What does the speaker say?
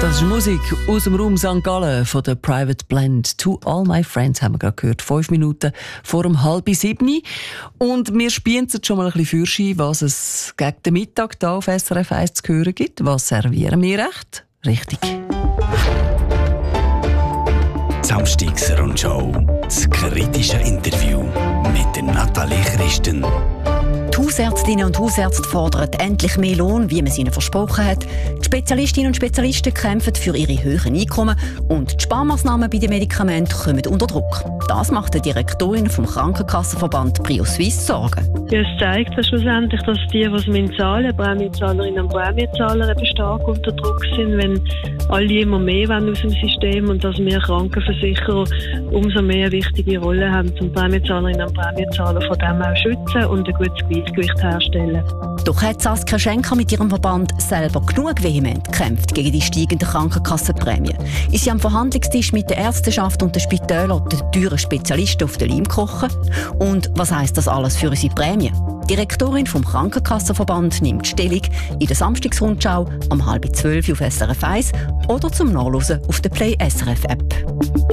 Das ist Musik aus dem Raum St. Gallen von der Private Blend. «To All My Friends» haben wir gerade gehört, 5 Minuten vor 6:30. Und wir spielen jetzt schon mal ein bisschen Fürschein, was es gegen den Mittag hier auf SRF 1 zu hören gibt. Was servieren wir recht? Richtig. Samstags-Rundschau. Das kritische Interview mit der Nathalie Christen. Die Hausärztinnen und Hausärzte fordern endlich mehr Lohn, wie man es ihnen versprochen hat. Die Spezialistinnen und Spezialisten kämpfen für ihre höheren Einkommen und die Sparmaßnahmen bei den Medikamenten kommen unter Druck. Das macht die Direktorin vom Krankenkassenverband Prio Suisse Sorgen. Ja, es zeigt ja schlussendlich, dass die zahlen, Prämiezahlerinnen und Prämienzahler eben stark unter Druck sind, wenn alle immer mehr wollen aus dem System und dass wir Krankenversicherer umso mehr eine wichtige Rolle haben, um Prämiezahlerinnen und Prämienzahler von dem auch schützen und ein gutes Gleichgewicht herstellen. Doch hat Saskia Schenker mit ihrem Verband selber genug vehement gekämpft gegen die steigenden Krankenkassenprämien. Ist sie am Verhandlungstisch mit der Ärzteschaft und den Spitälern den teuren Spezialisten auf den Leim kochen? Und was heisst das alles für unsere Prämien? Die Direktorin vom Krankenkassenverband nimmt Stellung in der Samstagsrundschau um 11:30 auf SRF 1 oder zum Nachlesen auf der Play SRF App.